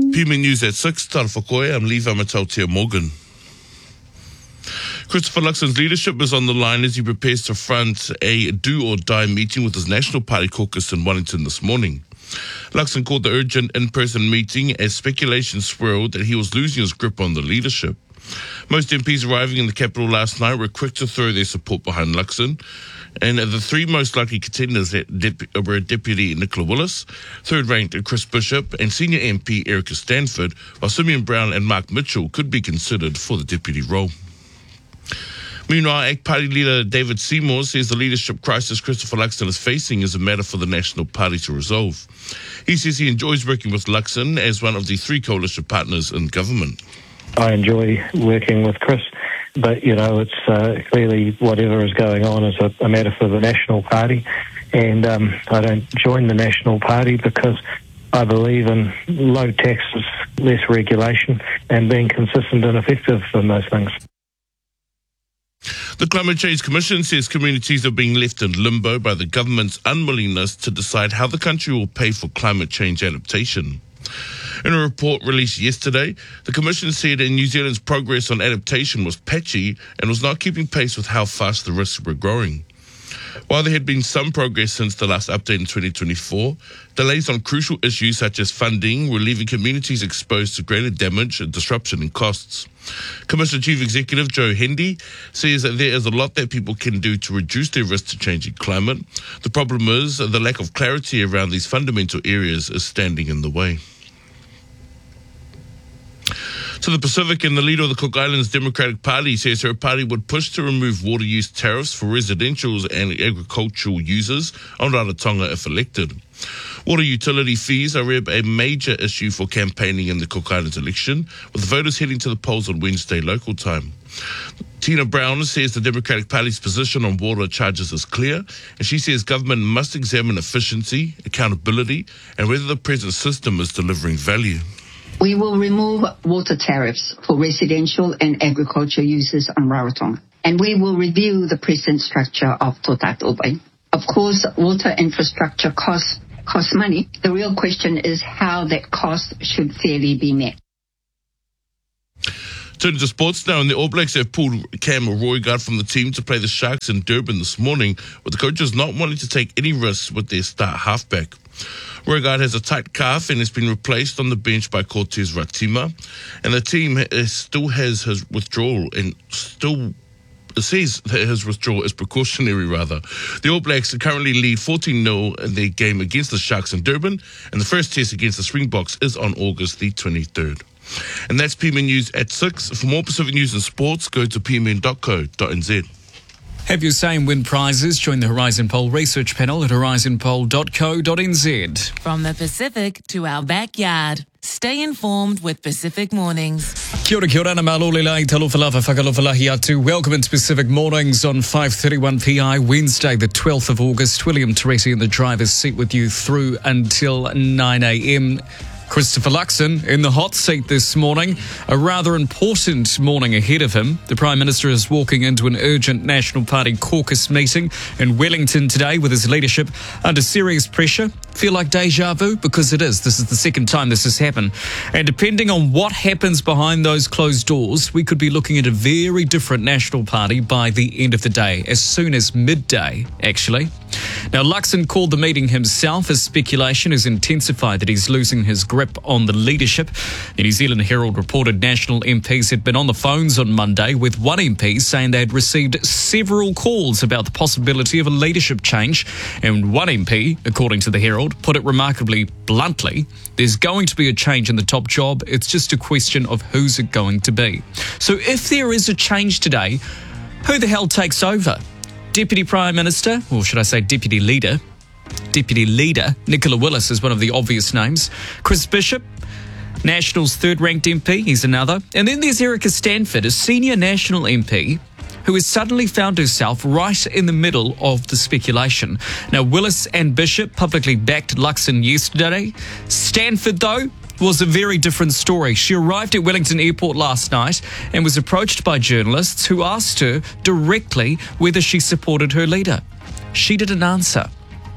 PME News at 6, Tara Whakoe, I'm Lee Vamatautia Morgan. Christopher Luxon's leadership is on the line as he prepares to front a do-or-die meeting with his National Party caucus in Wellington this morning. Luxon called the urgent in-person meeting as speculation swirled that he was losing his grip on the leadership. Most MPs arriving in the capital last night were quick to throw their support behind Luxon, and the three most likely contenders were Deputy Nicola Willis, third-ranked Chris Bishop, and Senior MP Erica Stanford, while Simeon Brown and Mark Mitchell could be considered for the deputy role. Meanwhile, ACT Party leader David Seymour says the leadership crisis Christopher Luxon is facing is a matter for the National Party to resolve. He says he enjoys working with Luxon as one of the three coalition partners in government. I enjoy working with Chris, but, it's clearly whatever is going on is a matter for the National Party, and I don't join the National Party because I believe in low taxes, less regulation, and being consistent and effective in those things. The Climate Change Commission says communities are being left in limbo by the government's unwillingness to decide how the country will pay for climate change adaptation. In a report released yesterday, the Commission said New Zealand's progress on adaptation was patchy and was not keeping pace with how fast the risks were growing. While there had been some progress since the last update in 2024, delays on crucial issues such as funding were leaving communities exposed to greater damage, disruption and costs. Commission Chief Executive Joe Hendy says that there is a lot that people can do to reduce their risk to changing climate. The problem is the lack of clarity around these fundamental areas is standing in the way. To the Pacific, and the leader of the Cook Islands Democratic Party says her party would push to remove water use tariffs for residential and agricultural users on Rarotonga if elected. Water utility fees are a major issue for campaigning in the Cook Islands election, with voters heading to the polls on Wednesday local time. Tina Brown says the Democratic Party's position on water charges is clear, and she says government must examine efficiency, accountability, and whether the present system is delivering value. We will remove water tariffs for residential and agriculture users on Rarotonga, and we will review the present structure of Tō Tātou. Of course, water infrastructure costs money. The real question is how that cost should fairly be met. Turning to sports now, and the All Blacks have pulled Cam Roigard from the team to play the Sharks in Durban this morning, with the coaches not wanting to take any risks with their start halfback. Roigard has a tight calf and has been replaced on the bench by Cortez Ratima, and the team still has his withdrawal and still says that his withdrawal is precautionary, rather. The All Blacks currently lead 14-0 in their game against the Sharks in Durban, and the first test against the Springboks is on August the 23rd. And that's PMN News at 6. For more Pacific news and sports, go to pmn.co.nz. Have your say and win prizes. Join the Horizon Poll research panel at horizonpoll.co.nz. From the Pacific to our backyard. Stay informed with Pacific Mornings. Kia ora, kia ora, na malolelai, talofalafa, whakalofalahi atu. Welcome into Pacific Mornings on 5:31 PI, Wednesday, the 12th of August. William Teresi in the driver's seat with you through until 9 a.m. Christopher Luxon in the hot seat this morning. A rather important morning ahead of him. The Prime Minister is walking into an urgent National Party caucus meeting in Wellington today with his leadership under serious pressure. Feel like deja vu? Because it is. This is the second time this has happened. And depending on what happens behind those closed doors, we could be looking at a very different National Party by the end of the day, as soon as midday, actually. Now, Luxon called the meeting himself as speculation has intensified that he's losing his grip on the leadership. The New Zealand Herald reported national MPs had been on the phones on Monday, with one MP saying they had received several calls about the possibility of a leadership change. And one MP, according to the Herald, put it remarkably bluntly, there's going to be a change in the top job. It's just a question of who's it going to be. So if there is a change today, who the hell takes over? Deputy Prime Minister, or should I say Deputy Leader? Deputy Leader Nicola Willis is one of the obvious names. Chris Bishop, National's third-ranked MP, he's another. And then there's Erica Stanford, a senior National MP, who has suddenly found herself right in the middle of the speculation. Now, Willis and Bishop publicly backed Luxon yesterday. Stanford, though, was a very different story. She arrived at Wellington Airport last night and was approached by journalists who asked her directly whether she supported her leader. She didn't answer.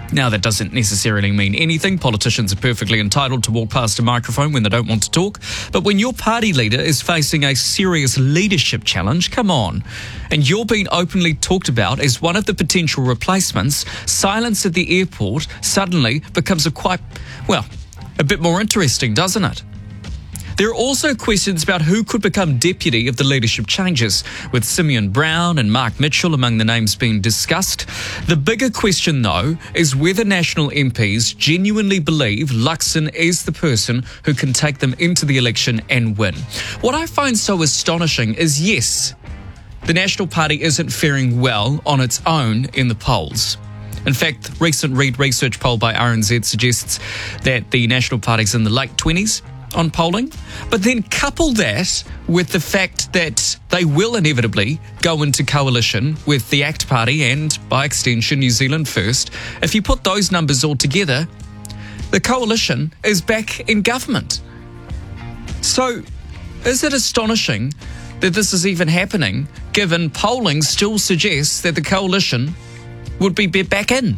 Now, that doesn't necessarily mean anything. Politicians are perfectly entitled to walk past a microphone when they don't want to talk. But when your party leader is facing a serious leadership challenge, come on. And you're being openly talked about as one of the potential replacements, silence at the airport suddenly becomes a bit more interesting, doesn't it? There are also questions about who could become deputy if the leadership changes, with Simeon Brown and Mark Mitchell among the names being discussed. The bigger question, though, is whether National MPs genuinely believe Luxon is the person who can take them into the election and win. What I find so astonishing is, yes, the National Party isn't faring well on its own in the polls. In fact, recent Reid Research poll by RNZ suggests that the National Party's in the late 20s on polling, but then couple that with the fact that they will inevitably go into coalition with the ACT Party and, by extension, New Zealand First. If you put those numbers all together, the coalition is back in government. So, is it astonishing that this is even happening, given polling still suggests that the coalition would be back in?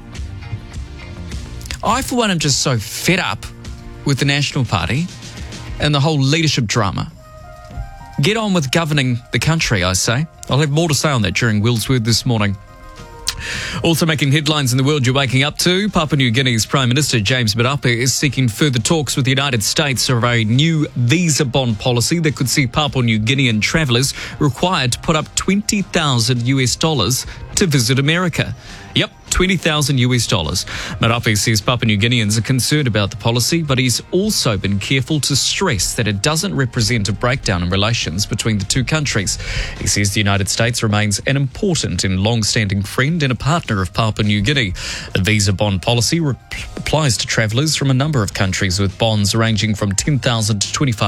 I, for one, am just so fed up with the National Party and the whole leadership drama. Get on with governing the country, I say. I'll have more to say on that during Will's Word this morning. Also making headlines in the world you're waking up to, Papua New Guinea's Prime Minister James Marape is seeking further talks with the United States over a new visa bond policy that could see Papua New Guinean travellers required to put up $20,000 to visit America. Yep, $20,000. Marape says Papua New Guineans are concerned about the policy, but he's also been careful to stress that it doesn't represent a breakdown in relations between the two countries. He says the United States remains an important and long-standing friend and a partner of Papua New Guinea. The visa bond policy applies to travellers from a number of countries with bonds ranging from $10,000 to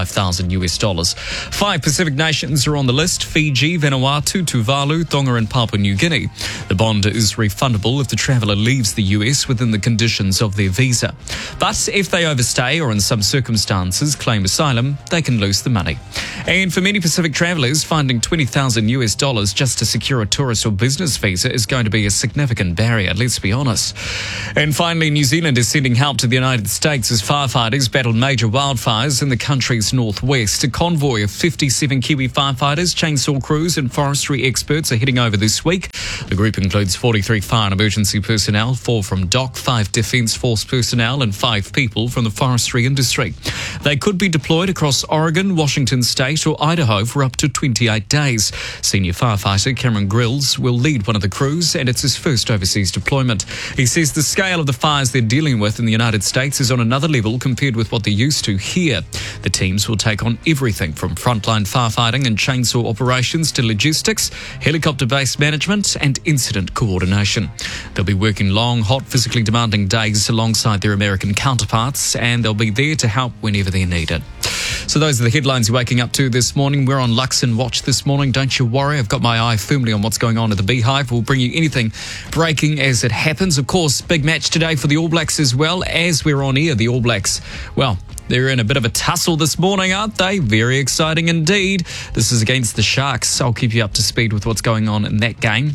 $25,000. 5 Pacific nations are on the list: Fiji, Vanuatu, Tuvalu, Tonga and Papua New Guinea. The bond is refundable if the traveller leaves the US within the conditions of their visa. But if they overstay or in some circumstances claim asylum, they can lose the money. And for many Pacific travellers, finding $20,000 just to secure a tourist or business visa is going to be a significant barrier, let's be honest. And finally, New Zealand is sending help to the United States as firefighters battle major wildfires in the country's northwest. A convoy of 57 Kiwi firefighters, chainsaw crews and forestry experts are heading over this week. The group includes 43 fire and emergency personnel, 4 from DOC, 5 Defence Force personnel and 5 people from the forestry industry. They could be deployed across Oregon, Washington State or Idaho for up to 28 days. Senior firefighter Cameron Grills will lead one of the crews, and it's his first overseas deployment. He says the scale of the fires they're dealing with in the United States is on another level compared with what they're used to here. The teams will take on everything from frontline firefighting and chainsaw operations to logistics, helicopter-based management and incident coordination. They'll be working long, hot, physically demanding days alongside their American counterparts, and they'll be there to help whenever they're needed. So those are the headlines you're waking up to this morning. We're on Luxon Watch this morning. Don't you worry. I've got my eye firmly on what's going on at the Beehive. We'll bring you anything breaking as it happens. Of course, big match today for the All Blacks as well. As we're on air, the All Blacks, well, they're in a bit of a tussle this morning, aren't they? Very exciting indeed. This is against the Sharks. I'll keep you up to speed with what's going on in that game.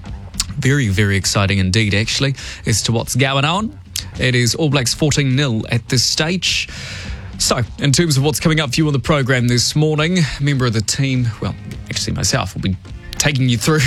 Very, very exciting indeed, actually, as to what's going on. It is All Blacks 14-0 at this stage. So, in terms of what's coming up for you on the program this morning, a member of the team, well, actually myself, will be taking you through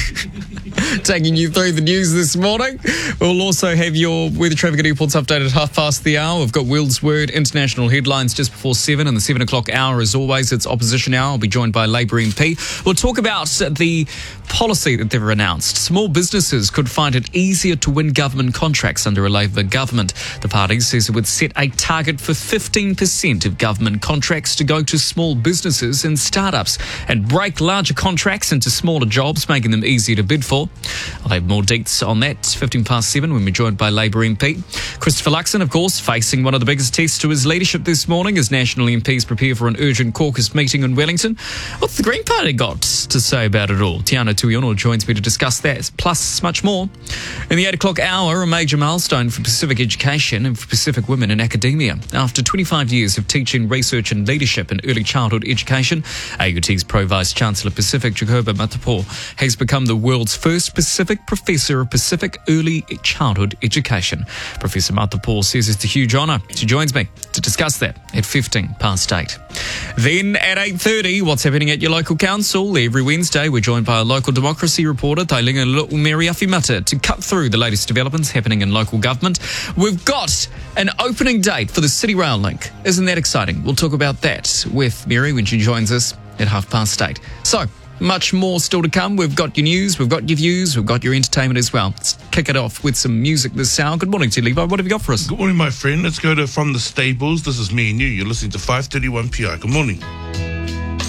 the news this morning. We'll also have your weather, traffic and airports updated at 5:30. We've got Will's Word, international headlines just before 7, and the 7 o'clock hour, as always, it's opposition hour. I'll be joined by Labour MP. We'll talk about the policy that they've announced. Small businesses could find it easier to win government contracts under a Labour government. The party says it would set a target for 15% of government contracts to go to small businesses and startups and break larger contracts into smaller jobs, making them easier to bid for. I'll have more deets on that 7:15 when we're joined by Labour MP. Christopher Luxon, of course, facing one of the biggest tests to his leadership this morning as national MPs prepare for an urgent caucus meeting in Wellington. What's the Green Party got to say about it all? Tiana Tuiono joins me to discuss that, plus much more. In the 8 o'clock hour, a major milestone for Pacific education and for Pacific women in academia. After 25 years of teaching, research and leadership in early childhood education, AUT's Pro Vice Chancellor Pacific, Jacoba Matapo, has become the world's first first Pacific Professor of Pacific Early Childhood Education. Professor Martha Paul says it's a huge honour. She joins me to discuss that at 8:15. Then at 8:30, what's happening at your local council? Every Wednesday, we're joined by a local democracy reporter, Tailinga Mary Awhimata, to cut through the latest developments happening in local government. We've got an opening date for the City Rail Link. Isn't that exciting? We'll talk about that with Mary when she joins us at 8:30. So, much more still to come. We've got your news, we've got your views, we've got your entertainment as well. Let's kick it off with some music this hour. Good morning to you, Levi. What have you got for us? Good morning, my friend. Let's go to From the Stables. This is me and you. You're listening to 531 PI. Good morning.